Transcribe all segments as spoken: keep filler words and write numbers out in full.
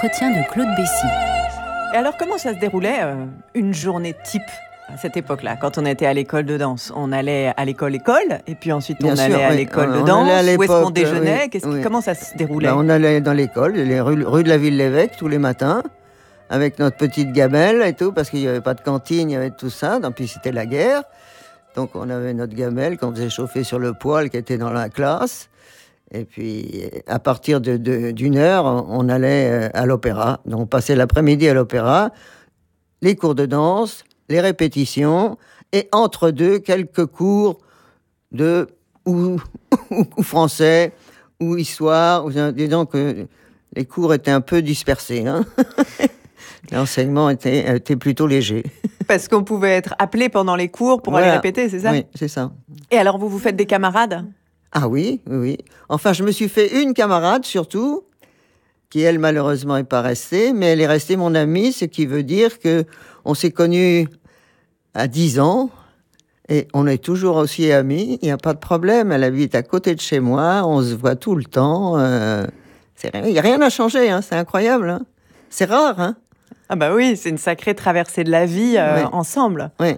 L'entretien de Claude Bessy. Et alors, comment ça se déroulait euh, une journée type à cette époque-là, quand on était à l'école de danse? On allait à l'école-école, et puis ensuite on Bien sûr, allait à oui. l'école On de allait danse. à Où est-ce l'époque, qu'on déjeunait? oui, Qu'est-ce qui- oui. Comment ça se déroulait? Ben, on allait dans l'école, les rues, rue de la Ville-l'Évêque, tous les matins, avec notre petite gamelle et tout, parce qu'il n'y avait pas de cantine, il y avait tout ça. Donc, puis c'était la guerre. Donc on avait notre gamelle qu'on faisait chauffer sur le poêle qui était dans la classe. Et puis, à partir de, de- d'une heure, on allait à l'opéra. Donc, on passait l'après-midi à l'opéra, les cours de danse, les répétitions, et entre deux, quelques cours de ou, ou français, ou histoire. Ou, disons que les cours étaient un peu dispersés. Hein. L'enseignement était, était plutôt léger. Parce qu'on pouvait être appelé pendant les cours pour Voilà. aller répéter, c'est ça? Oui, c'est ça. Et alors, vous vous faites des camarades? Ah oui, oui, oui. Enfin, je me suis fait une camarade, surtout, qui, elle, malheureusement, n'est pas restée, mais elle est restée mon amie, ce qui veut dire que on s'est connus à dix ans, et on est toujours aussi amis, il n'y a pas de problème. Elle habite à côté de chez moi, on se voit tout le temps. euh, c'est rien- Il n'y a rien à changer, hein, c'est incroyable. Hein. C'est rare, hein. Ah bah oui, c'est une sacrée traversée de la vie euh, Ouais. ensemble. Oui.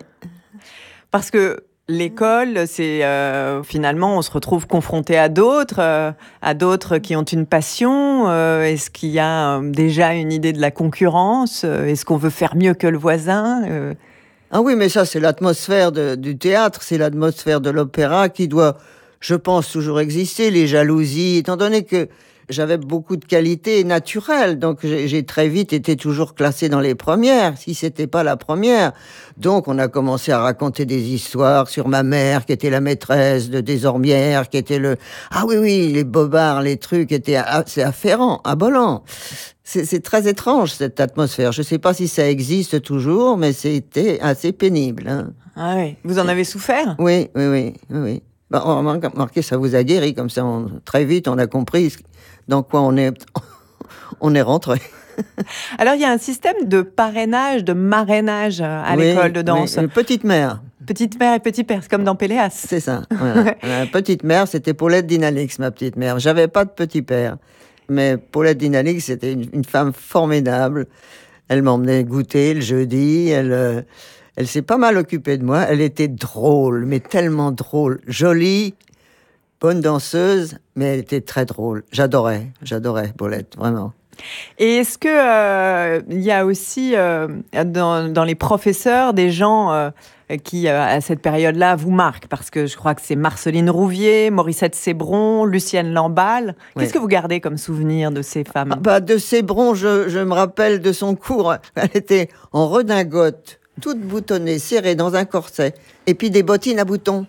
Parce que l'école, c'est euh, finalement, on se retrouve confronté à d'autres, euh, à d'autres qui ont une passion. Euh, est-ce qu'il y a euh, déjà une idée de la concurrence? Euh, Est-ce qu'on veut faire mieux que le voisin? Euh, Ah oui, mais ça, c'est l'atmosphère de- du théâtre, c'est l'atmosphère de l'opéra qui doit, je pense, toujours exister, les jalousies, étant donné que j'avais beaucoup de qualités naturelles, donc j'ai j'ai très vite été toujours classé dans les premières, si c'était pas la première. Donc on a commencé à raconter des histoires sur ma mère, qui était la maîtresse de Désormières, qui était le... Ah oui, oui, les bobards, les trucs étaient assez afférents, abollants. C'est c'est très étrange, cette atmosphère. Je ne sais pas si ça existe toujours, mais c'était assez pénible. Hein. Ah oui, vous en avez souffert? Oui, oui, oui, oui. oui. Bah, on remarque, remarquez, ça vous a guéri, comme ça, on- très vite, on a compris ce- dans quoi on est, on est rentré. Alors, il y a un système de parrainage, de marrainage euh, à Oui, l'école de danse. oui, une petite mère, Petite mère et petit père, c'est comme dans Péléas. c'est ça. Voilà. La petite mère, c'était Paulette Dinalix, ma petite mère. J'avais pas de petit père, mais Paulette Dinalix, c'était une, une femme formidable. Elle m'emmenait goûter le jeudi. Elle, euh, elle s'est pas mal occupée de moi. Elle était drôle, mais tellement drôle, jolie, bonne danseuse, mais elle était très drôle. J'adorais, j'adorais Paulette, vraiment. Et est-ce que euh, il y a aussi euh, dans, dans les professeurs des gens euh, qui, euh, à cette période-là, vous marquent? Parce que je crois que c'est Marceline Rouvier, Morissette Sébron, Lucienne Lamballe. Qu'est-ce Oui. que vous gardez comme souvenir de ces femmes? Ah bah, de Sébron, je, je me rappelle de son cours. Elle était en redingote, toute boutonnée, serrée dans un corset, et puis des bottines à boutons.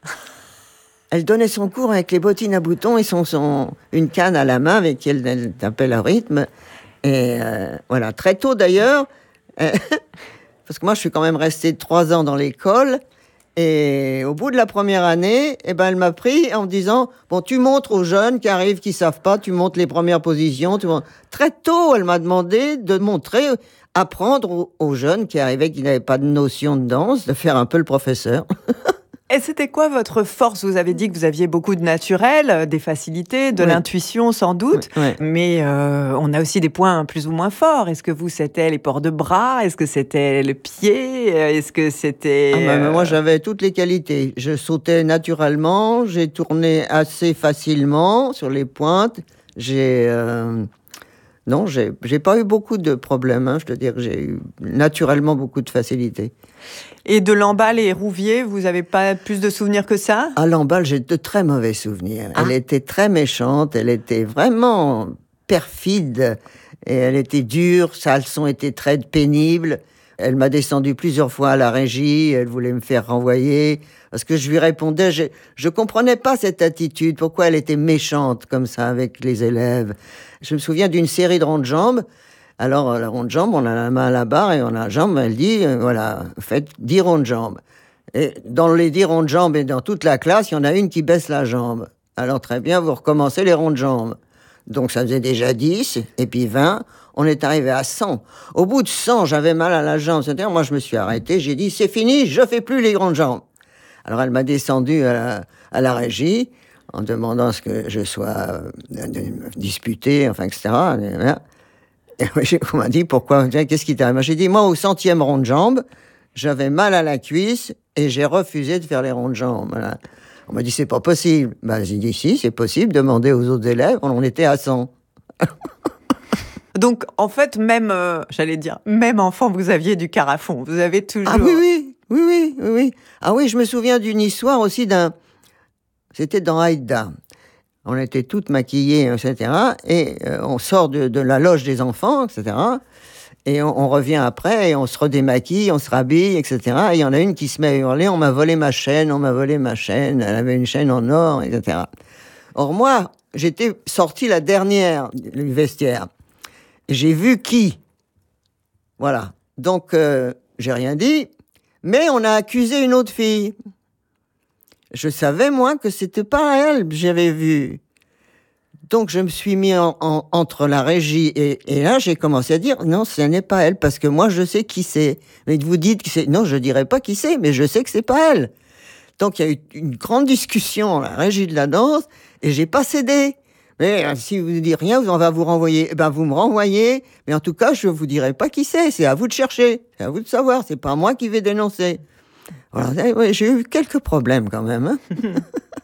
Elle donnait son cours avec les bottines à boutons et son, son, une canne à la main avec qui elle, elle tapait le rythme. Et euh, voilà, très tôt d'ailleurs, euh, parce que moi je suis quand même resté trois ans dans l'école. Et au bout de la première année, eh ben, elle m'a pris en me disant « Bon, tu montres aux jeunes qui arrivent, qui savent pas, tu montres les premières positions. Tu montres. » Très tôt, elle m'a demandé de montrer, apprendre aux, aux jeunes qui arrivaient, qui n'avaient pas de notion de danse, de faire un peu le professeur. Et c'était quoi votre force? Vous avez dit que vous aviez beaucoup de naturel, euh, des facilités, de Oui. l'intuition sans doute, Oui, oui. mais euh, on a aussi des points plus ou moins forts. Est-ce que vous, c'était les ports de bras? Est-ce que c'était le pied? Est-ce que c'était... Ah, mais euh, moi, j'avais toutes les qualités. Je sautais naturellement, j'ai tourné assez facilement sur les pointes. J'ai... euh, Non, j'ai, j'ai pas eu beaucoup de problèmes. Hein. Je veux dire, j'ai eu naturellement beaucoup de facilité. Et de Lamballe et Rouvier, vous n'avez pas plus de souvenirs que ça? À Lamballe, j'ai de très mauvais souvenirs. Ah. Elle était très méchante, elle était vraiment perfide, et elle était dure, sa leçon était très pénible. Elle m'a descendu plusieurs fois à la régie, elle voulait me faire renvoyer, parce que je lui répondais, je, je comprenais pas cette attitude, pourquoi elle était méchante comme ça avec les élèves. Je me souviens d'une série de rondes jambes. Alors, la ronde jambe, on a la main à la barre et on a la jambe, elle dit, euh, voilà, faites dix rondes jambes. Et dans les dix rondes jambes et dans toute la classe, il y en a une qui baisse la jambe. Alors, très bien, vous recommencez les rondes jambes. Donc, ça faisait déjà dix, et puis vingt, on est arrivé à cent. Au bout de cent, j'avais mal à la jambe. C'est-à-dire, moi, je me suis arrêté, j'ai dit, c'est fini, je fais plus les rondes jambes. Alors, elle m'a descendu à la, à la régie, en demandant à ce que je sois euh, disputé, enfin, et cetera. Et on m'a dit, pourquoi? Qu'est-ce qui t'arrive? J'ai dit, moi, au centième rond de jambe, j'avais mal à la cuisse et j'ai refusé de faire les ronds de jambes. Voilà. On m'a dit, c'est pas possible. Ben, j'ai dit, si, c'est possible, demandez aux autres élèves, on était à cent. Donc, en fait, même, euh, j'allais dire, même enfant, vous aviez du carafon. Vous avez toujours... Ah oui, oui, oui, oui, oui, oui. Ah oui, je me souviens d'une histoire aussi d'un... C'était dans Haïda. On était toutes maquillées, et cetera. Et euh, on sort de, de la loge des enfants, et cetera. Et on, on revient après, et on se redémaquille, on se rhabille, et cetera. Et il y en a une qui se met à hurler, on m'a volé ma chaîne, on m'a volé ma chaîne, elle avait une chaîne en or, et cetera. Or moi, j'étais sortie la dernière du vestiaire. J'ai vu qui. Voilà. Donc, euh, j'ai rien dit, mais on a accusé une autre fille. Je savais, moi, que c'était pas elle que j'avais vue. Donc, je me suis mis en, en, entre la régie et, et là, j'ai commencé à dire, non, ce n'est pas elle, parce que moi, je sais qui c'est. Mais vous dites que c'est... Non, je dirais pas qui c'est, mais je sais que c'est pas elle. Donc, il y a eu une grande discussion à la régie de la danse et j'ai pas cédé. Mais euh, si vous ne dites rien, on va vous renvoyer. Eh ben, vous me renvoyez, mais en tout cas, je vous dirai pas qui c'est. C'est à vous de chercher. C'est à vous de savoir. C'est pas moi qui vais dénoncer. Voilà, ouais, j'ai eu quelques problèmes quand même. Hein.